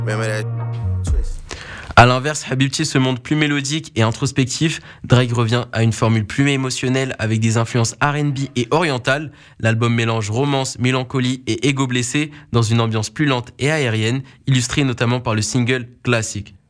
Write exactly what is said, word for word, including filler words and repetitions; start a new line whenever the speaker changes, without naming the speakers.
A l'inverse, Habibti se montre plus mélodique et introspectif. Drake revient à une formule plus émotionnelle avec des influences R and B et orientales. L'album mélange romance, mélancolie et ego blessé dans une ambiance plus lente et aérienne, illustrée notamment par le single Classic.